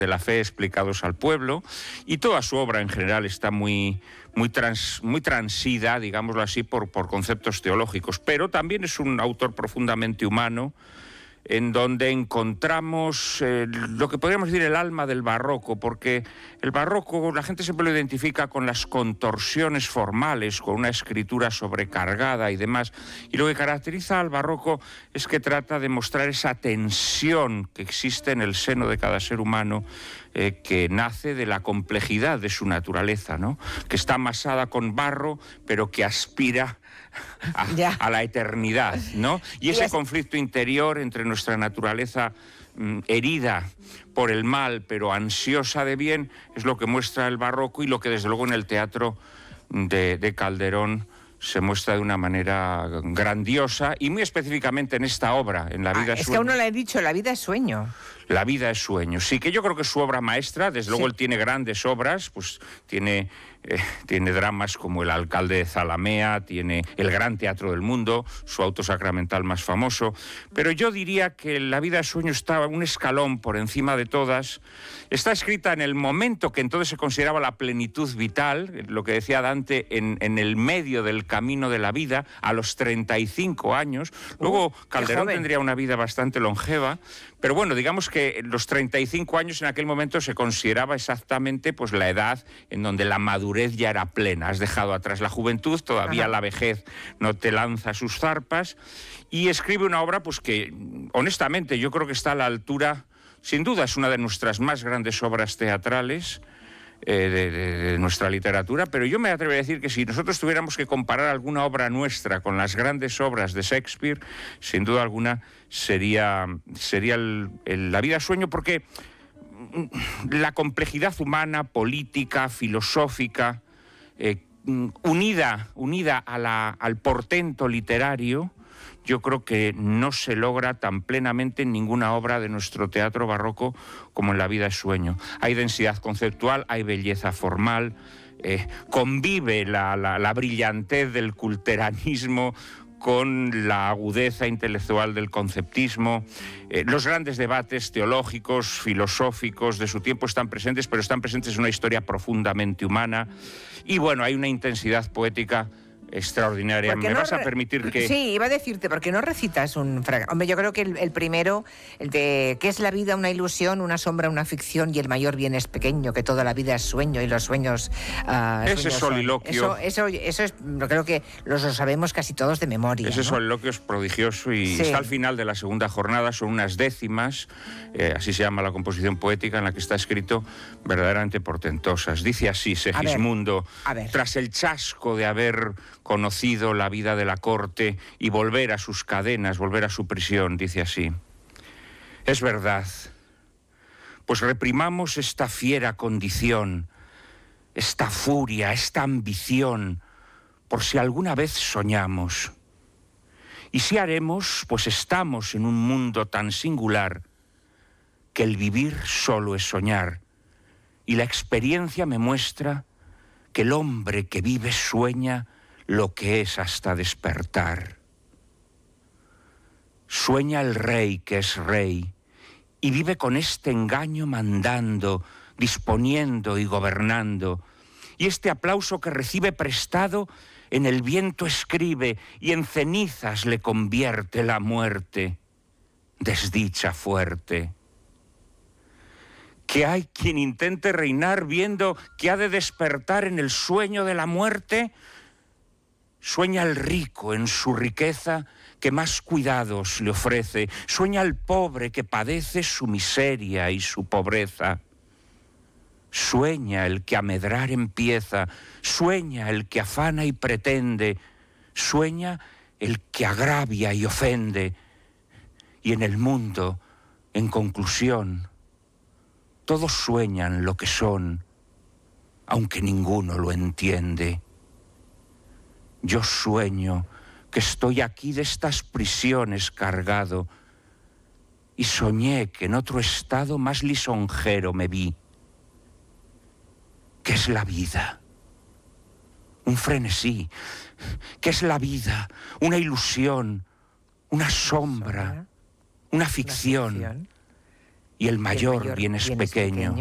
de la fe explicados al pueblo, y toda su obra en general está muy transida, digámoslo así, por conceptos teológicos, pero también es un autor profundamente humano, en donde encontramos lo que podríamos decir el alma del barroco, porque el barroco la gente siempre lo identifica con las contorsiones formales, con una escritura sobrecargada y demás, y lo que caracteriza al barroco es que trata de mostrar esa tensión que existe en el seno de cada ser humano, que nace de la complejidad de su naturaleza, ¿no? Que está amasada con barro, pero que aspira a la eternidad, ¿no? Y ese conflicto interior entre nuestra naturaleza herida por el mal, pero ansiosa de bien, es lo que muestra el barroco y lo que desde luego en el teatro de Calderón se muestra de una manera grandiosa, y muy específicamente en esta obra, en La vida es sueño. Es que aún no le he dicho, La vida es sueño. La vida es sueño. Sí, que yo creo que es su obra maestra. Desde luego él tiene grandes obras, pues tiene dramas como El alcalde de Zalamea, tiene El gran teatro del mundo, su auto sacramental más famoso. Pero yo diría que La vida es sueño está un escalón por encima de todas. Está escrita en el momento que entonces se consideraba la plenitud vital, lo que decía Dante, en el medio del camino de la vida, a los 35 años. Luego Calderón tendría una vida bastante longeva, pero bueno, digamos que los 35 años en aquel momento se consideraba exactamente pues la edad en donde la madurez ya era plena. Has dejado atrás la juventud, todavía la vejez no te lanza sus zarpas, y escribe una obra pues que honestamente yo creo que está a la altura, sin duda es una de nuestras más grandes obras teatrales, de nuestra literatura, pero yo me atrevería a decir que si nosotros tuviéramos que comparar alguna obra nuestra con las grandes obras de Shakespeare, sin duda alguna sería La vida sueño, porque la complejidad humana, política, filosófica, unida al portento literario, yo creo que no se logra tan plenamente en ninguna obra de nuestro teatro barroco como en La vida es sueño. Hay densidad conceptual, hay belleza formal, convive la brillantez del culteranismo con la agudeza intelectual del conceptismo. Los grandes debates teológicos, filosóficos de su tiempo están presentes, pero están presentes en una historia profundamente humana. Y bueno, hay una intensidad poética extraordinaria. ¿Me vas a permitir que...? Sí, iba a decirte, ¿por qué no recitas un fragmento? Hombre, yo creo que el primero, el de ¿qué es la vida? Una ilusión, una sombra, una ficción, y el mayor bien es pequeño, que toda la vida es sueño y los sueños... ese soliloquio... Eso es, creo que lo sabemos casi todos de memoria. Ese soliloquio es prodigioso y está al final de la segunda jornada, son unas décimas, así se llama la composición poética, en la que está escrito, verdaderamente portentosas. Dice así Segismundo, tras el chasco de haber conocido la vida de la corte y volver a sus cadenas, volver a su prisión, dice así: es verdad, pues reprimamos esta fiera condición, esta furia, esta ambición, por si alguna vez soñamos. Y si haremos, pues estamos en un mundo tan singular que el vivir solo es soñar, y la experiencia me muestra que el hombre que vive sueña lo que es hasta despertar. Sueña el rey que es rey y vive con este engaño mandando, disponiendo y gobernando. Y este aplauso que recibe prestado en el viento escribe y en cenizas le convierte la muerte. Desdicha fuerte. Que hay quien intente reinar viendo que ha de despertar en el sueño de la muerte. Sueña el rico en su riqueza que más cuidados le ofrece. Sueña el pobre que padece su miseria y su pobreza. Sueña el que a medrar empieza. Sueña el que afana y pretende. Sueña el que agravia y ofende. Y en el mundo, en conclusión, todos sueñan lo que son, aunque ninguno lo entiende. Yo sueño que estoy aquí de estas prisiones cargado, y soñé que en otro estado más lisonjero me vi. ¿Qué es la vida? Un frenesí. ¿Qué es la vida? Una ilusión, una sombra, una ficción. y el mayor bien es pequeño.